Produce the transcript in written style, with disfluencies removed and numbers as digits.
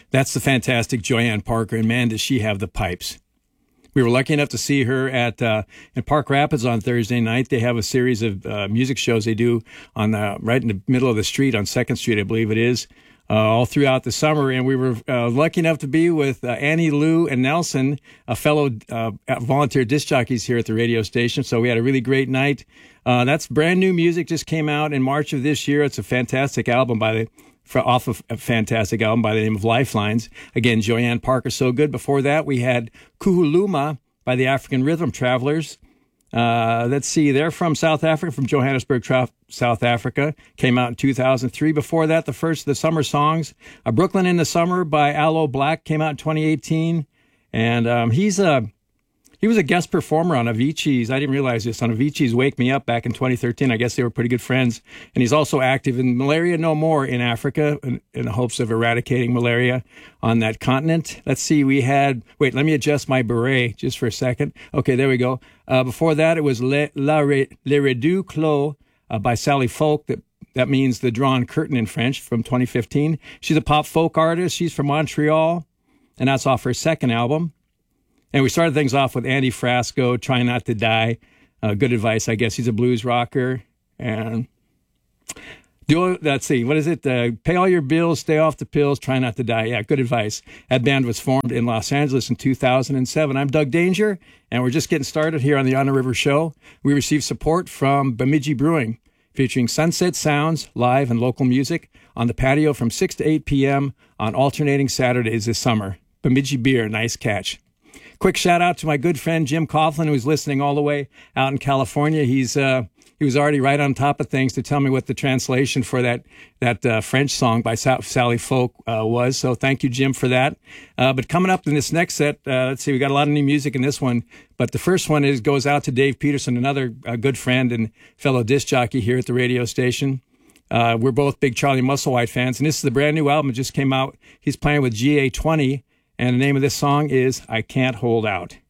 That's the fantastic Joyanne Parker, and man, does she have the pipes. We were lucky enough to see her at in Park Rapids on Thursday night. They have a series of music shows they do on right in the middle of the street on 2nd Street, I believe it is, all throughout the summer. And we were lucky enough to be with Annie, Lou, and Nelson, fellow volunteer disc jockeys here at the radio station. So we had a really great night. That's brand new music, just came out in March of this year. It's a fantastic album off of a fantastic album by the name of Lifelines. Again, Joyanne Parker, so good. Before that, we had Kuhuluma by the African Rhythm Travelers. Let's see, they're from South Africa, from Johannesburg, South Africa. Came out in 2003. Before that, the first of the summer songs, Brooklyn in the Summer by Aloe Black, came out in 2018. And he was a guest performer on Avicii's, I didn't realize this, on Avicii's Wake Me Up back in 2013. I guess they were pretty good friends. And he's also active in Malaria No More in Africa in the hopes of eradicating malaria on that continent. Let's see, we had, wait, let me adjust my beret just for a second. Okay, there we go. Before that, it was Le Rideau Clos by Sally Folk. That means the drawn curtain in French, from 2015. She's a pop folk artist. She's from Montreal, and that's off her second album. And we started things off with Andy Frasco, Try Not to Die. Good advice, I guess. He's a blues rocker. And let's see, what is it? Pay all your bills, stay off the pills, try not to die. Yeah, good advice. That band was formed in Los Angeles in 2007. I'm Doug Danger, and we're just getting started here on the On the River Show. We received support from Bemidji Brewing, featuring Sunset Sounds, live and local music on the patio from 6 to 8 p.m. on alternating Saturdays this summer. Bemidji Beer, nice catch. Quick shout out to my good friend Jim Coughlin, who's listening all the way out in California. He was already right on top of things to tell me what the translation for that French song by Sally Folk was. So thank you, Jim, for that. But coming up in this next set, let's see, we got a lot of new music in this one. But the first one goes out to Dave Peterson, another good friend and fellow disc jockey here at the radio station. We're both big Charlie Musselwhite fans, and this is the brand new album that just came out. He's playing with GA20. And the name of this song is I Can't Hold Out.